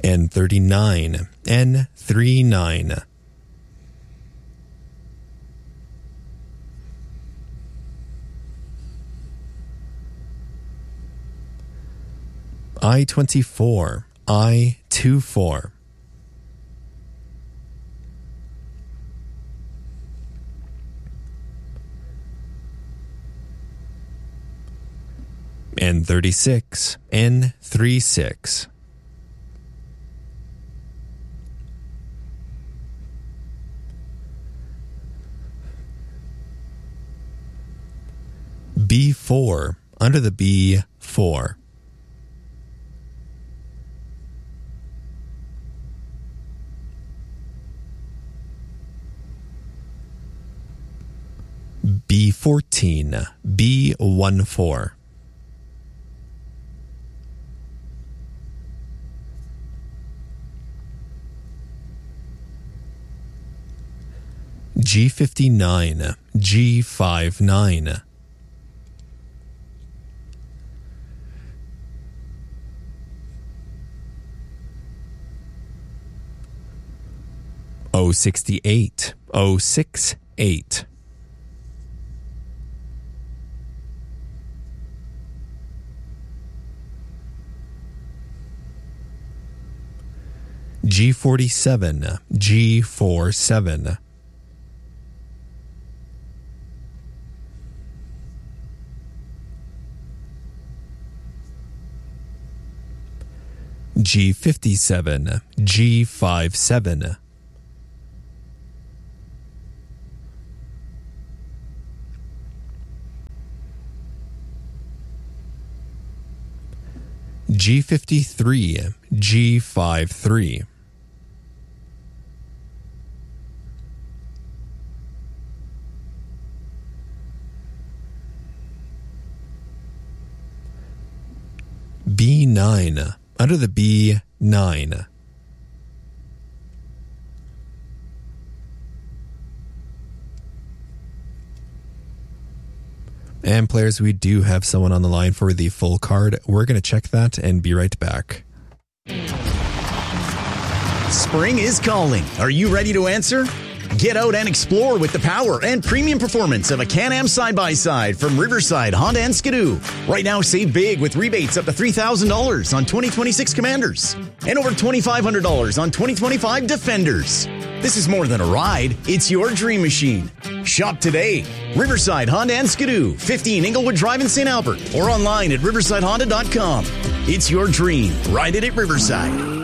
N39, N39. I-24, I-24. N36, N36. B4, under the B4. B14, B14. G59, G59. O68, O68. G47, G47. G57, G57. G53, G53. B9, under the B9. And players, we do have someone on the line for the full card. We're going to check that and be right back. Spring is calling. Are you ready to answer? Get out and explore with the power and premium performance of a Can-Am side-by-side from Riverside Honda and Skidoo. Right now, save big with rebates up to $3,000 on 2026 Commanders and over $2,500 on 2025 Defenders. This is more than a ride. It's your dream machine. Shop today. Riverside Honda and Skidoo, 15 Inglewood Drive in St. Albert, or online at riversidehonda.com. It's your dream. Ride it at Riverside.